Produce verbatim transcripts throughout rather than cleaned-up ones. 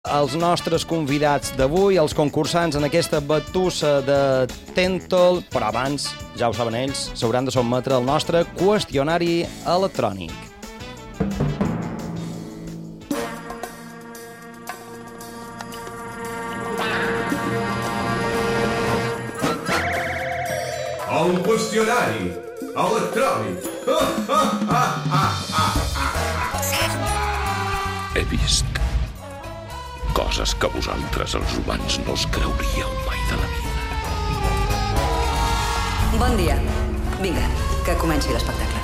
Els nostres convidats d'avui, els concursants en aquesta batussa de Tentol, però abans, ja ho saben ells, s'hauran de sotmetre al nostre qüestionari electrònic. El qüestionari electrònic. He vist coses que vosaltres, els humans, no us creuríeu mai de la vida. Bon dia. Vinga, que comenci l'espectacle.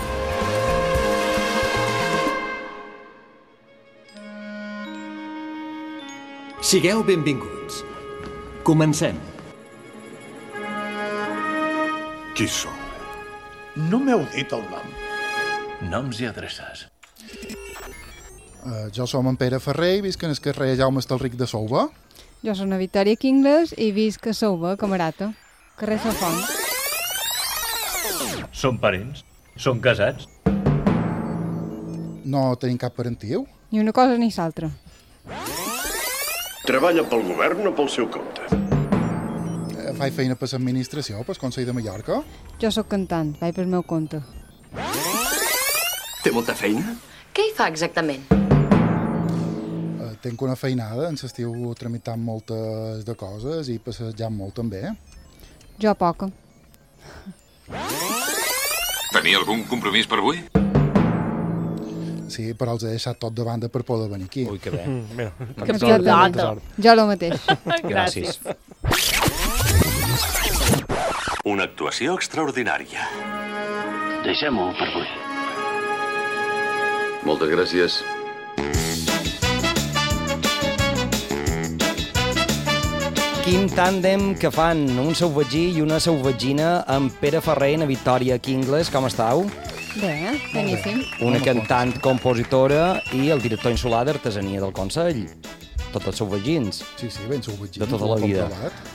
Sigueu benvinguts. Comencem. Qui sou? No m'heu dit el nom. Noms i adreces. Uh, jo som en Pere Ferrer i visc en el carrer Jaume Estalric de Souba. Jo som la Victòria Kingles i visc a Souba, Camarata, carrer Safont. Són parents? Són casats? No tenim cap parentiu. Ni una cosa ni l'altra. Treballa pel govern o pel seu compte? Uh, faig feina per l'administració, pel Consell de Mallorca. Jo sóc cantant, vaig pel meu compte. Té molta feina? Què hi fa exactament? Uh, tenc una feinada, en l'estiu tramitant moltes de coses i passejant molt també. Jo poca. Tenia algun compromís per avui? Sí, però els he deixat tot de banda per poder venir aquí. Ui, que bé. Mm, mira, Que pilota. Jo lo mateix. Gràcies. Una actuació extraordinària. Deixem-ho per avui. Moltes gràcies. Quin tàndem que fan un sauvatgí i una sauvatgina amb Pere Ferrer i na Victòria Kingles. Com estàu? Bé, eh? Beníssim. Una cantant, compositora i el director insular d'Artesania del Consell. Tots els sauvatgins. Sí, sí, ben sauvatgins. De tota la vida.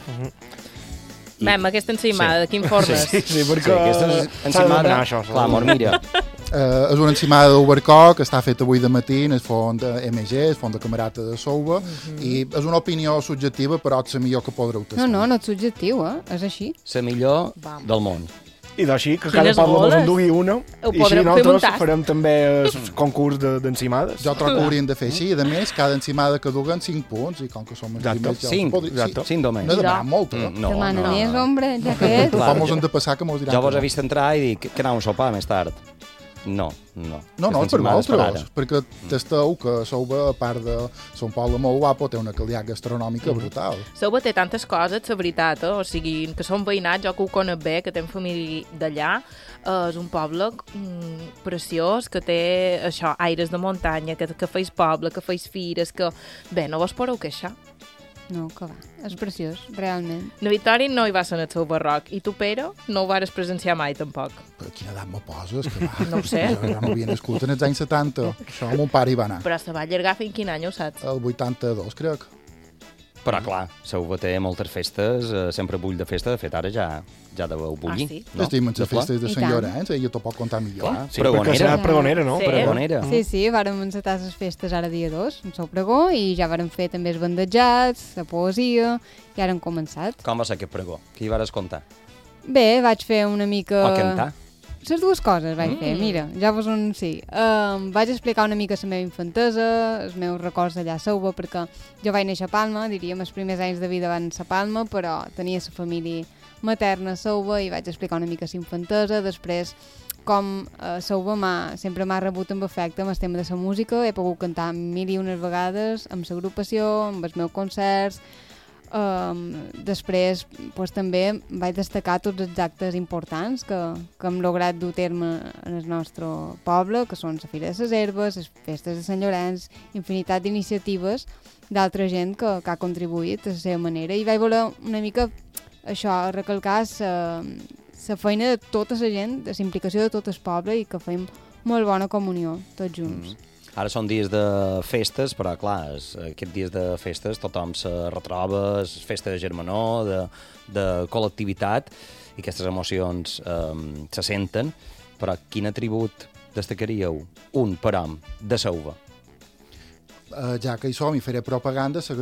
I... Mem, aquesta encimada, sí. Quin fornes. Sí, sí, perquè... Sí, aquesta encimada, això, clar, amor, mira. Uh, és una encimada d'Ubercoc que està feta avui de matí en el font de M G, el font de Camarata de Souba, uh -huh. i és una opinió subjectiva, però és la millor que podreu tastar. No, no, no és subjectiu, eh? És així. La millor Vam. del món. I d'així, que Quines cada poble boles? mos endugui una, Ho i així podrem fer nosaltres muntat. farem també el concurs de- d'encimades. Jo trobo que haurien de fer així, i a més, cada encimada que duguen cinc punts, i com que som els Exacte. primers... ja Cinc, podri- exacte. Cinc només. No demanar molt, eh? Mm, no, Demana no. més, hombre, ja que és. Clar, Però mos jo- hem de passar que mos diran... Jo que vos no. he vist entrar i dic que anàvem a sopar més tard. No, no. No, no, és per Aquestes encimades vosaltres, ara. perquè tasteu que Souba, a part de ser un poble molt guapo, té una qualitat gastronòmica brutal. Souba té tantes coses, la veritat, eh? O sigui, que som veïnats, jo que ho conec bé, que tenc família d'allà, eh, és un poble mm, preciós, que té això, aires de muntanya, que, que feis poble, que feis fires, que... Bé, no vos podeu queixar. No, que va. És preciós, realment. La Victòria no hi va ser en el seu barroc, i tu, Pere, no ho vares presenciar mai, tampoc. Però a quina edat me poses? Que va. No ho sé. Jo ja m'havia nascut en els anys setanta. Això mon pare hi va anar. Però se va allargar fins quin any, ho saps? El vuitanta-dos, crec. Però, clar, Souba té moltes festes, eh, sempre bull de festa. De fet, ara ja ja deveu bullir. Ah, sí? No? Estim en De les flor? festes de I Sant tant. Llorenç, ella t'ho pot contar millor. Clar, Sí, perquè pregonera. serà pregonera, no? Sí. Pregonera. Sí, sí, vàrem encetar les festes ara dia dos, en seu pregó, i ja vàrem fer també els bandejats, la poesia, i ara hem començat. Com va ser aquest pregó? Qui hi vares contar? Bé, vaig fer una mica... O cantar? Les dues coses vaig Mm. fer, mira, ja vos un sí. Um, vaig explicar una mica la meva infantesa, els meus records d'allà a Souba, perquè jo vaig néixer a Palma, diríem, els primers anys de vida van ser a Palma, però tenia la família materna a Souba i vaig explicar una mica la infantesa, després com a Souba m'ha, sempre m'ha rebut amb afecte amb el tema de la música, he pogut cantar mil i unes vegades amb l'agrupació, amb els meus concerts. Um, després pues, també vaig destacar tots els actes importants que, que hem lograt dur a terme en el nostre poble, que són la Fira de les Herbes, les festes de Sant Llorenç, infinitat d'iniciatives d'altra gent que, que ha contribuït a la seva manera, i vaig voler una mica això, recalcar la feina de tota la gent, de la implicació de tot el poble, i que fem molt bona comunió tots junts. Mm. Ara són dies de festes, però clar, és, aquests dies de festes tothom se retroba, és festa de germanor, de, de col·lectivitat, i aquestes emocions eh, se senten, però quin atribut destacaríeu? Un per hom, de Souba. eh, ja que hi som i faré propaganda, la